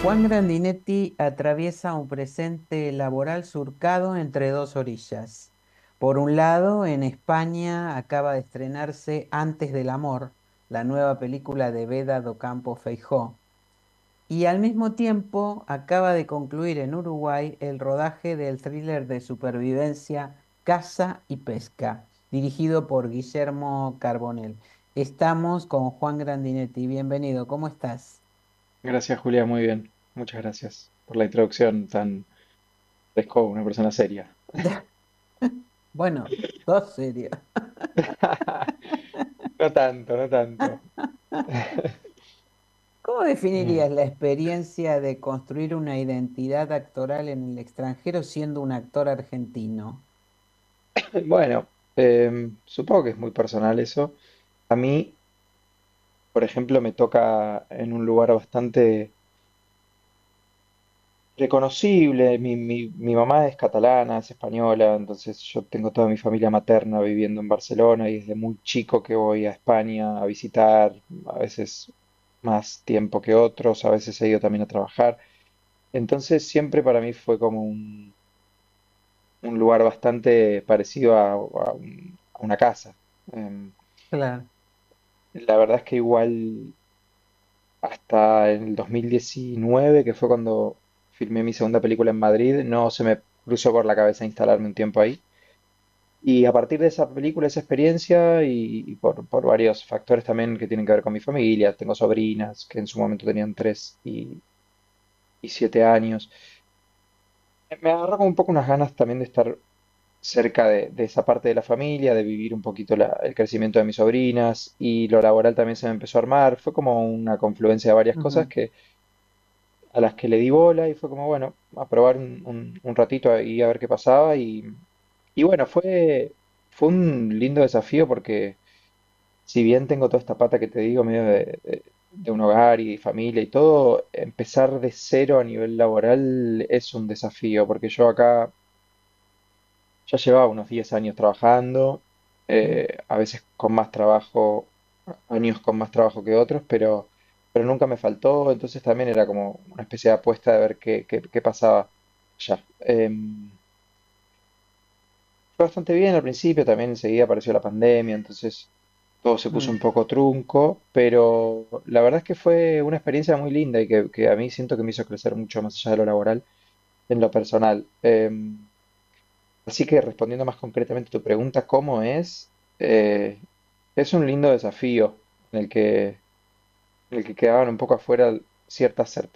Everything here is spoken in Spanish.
Juan Grandinetti atraviesa un presente laboral surcado entre dos orillas. Por un lado, en España acaba de estrenarse Antes del Amor, la nueva película de Beda do Campo Feijó, y al mismo tiempo acaba de concluir en Uruguay el rodaje del thriller de supervivencia Caza y Pesca, dirigido por Guillermo Carbonell. Estamos con Juan Grandinetti. Bienvenido, ¿cómo estás? Gracias, Julia, muy bien. Muchas gracias por la introducción tan fresco, una persona seria. Bueno, sos serio. No tanto, no tanto. ¿Cómo definirías la experiencia de construir una identidad actoral en el extranjero siendo un actor argentino? Bueno, supongo que es muy personal eso. A mí, por ejemplo, me toca en un lugar bastante reconocible. Mi mamá es catalana, es española, entonces yo tengo toda mi familia materna viviendo en Barcelona y desde muy chico que voy a España a visitar, a veces más tiempo que otros, a veces he ido también a trabajar. Entonces siempre para mí fue como un lugar bastante parecido a una casa. Em, Claro. la verdad es que igual hasta el 2019, que fue cuando filmé mi segunda película en Madrid, no se me cruzó por la cabeza instalarme un tiempo ahí. Y a partir de esa película, esa experiencia y por varios factores también que tienen que ver con mi familia, tengo sobrinas que en su momento tenían 3 y 7 años, me agarró como un poco unas ganas también de estar cerca de esa parte de la familia, de vivir un poquito el crecimiento de mis sobrinas y lo laboral también se me empezó a armar. Fue como una confluencia de varias cosas Ujú. a las que le di bola y fue como, bueno, a probar un ratito y a ver qué pasaba. Y bueno, fue un lindo desafío porque si bien tengo toda esta pata que te digo, medio de un hogar y familia y todo, empezar de cero a nivel laboral es un desafío porque yo acá ya llevaba unos 10 años trabajando, a veces con más trabajo, años con más trabajo que otros, pero nunca me faltó, entonces también era como una especie de apuesta de ver qué pasaba ya. Fue bastante bien al principio, también enseguida apareció la pandemia, entonces todo se puso Mm. un poco trunco, pero la verdad es que fue una experiencia muy linda y que a mí siento que me hizo crecer mucho más allá de lo laboral, en lo personal. Así que respondiendo más concretamente a tu pregunta, ¿cómo es? Es un lindo desafío en el que quedaban un poco afuera ciertas certezas